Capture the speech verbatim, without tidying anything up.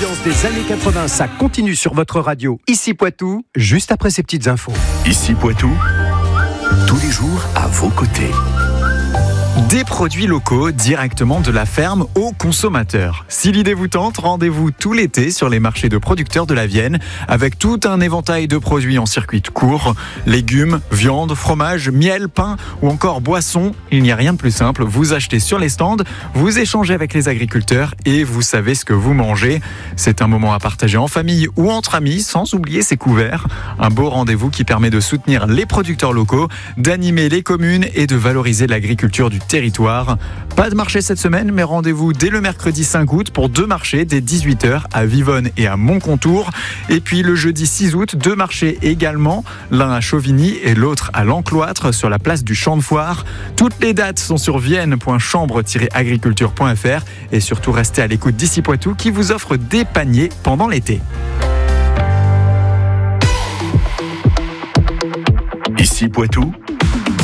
L'ambiance des années quatre-vingts, ça continue sur votre radio. Ici Poitou, juste après ces petites infos. Ici Poitou, tous les jours à vos côtés. Des produits locaux directement de la ferme aux consommateurs. Si l'idée vous tente, rendez-vous tout l'été sur les marchés de producteurs de la Vienne avec tout un éventail de produits en circuit court. Légumes, viande, fromage, miel, pain ou encore boissons. Il n'y a rien de plus simple. Vous achetez sur les stands, vous échangez avec les agriculteurs et vous savez ce que vous mangez. C'est un moment à partager en famille ou entre amis sans oublier ses couverts. Un beau rendez-vous qui permet de soutenir les producteurs locaux, d'animer les communes et de valoriser l'agriculture du territoire. Pas de marché cette semaine, mais rendez-vous dès le mercredi cinq août pour deux marchés dès dix-huit heures à Vivonne et à Montcontour. Et puis le jeudi six août, deux marchés également, l'un à Chauvigny et l'autre à l'Encloître sur la place du Champ de Foire. Toutes les dates sont sur vienne point chambre tiret agriculture point f r et surtout restez à l'écoute d'Ici Poitou qui vous offre des paniers pendant l'été. Ici Poitou,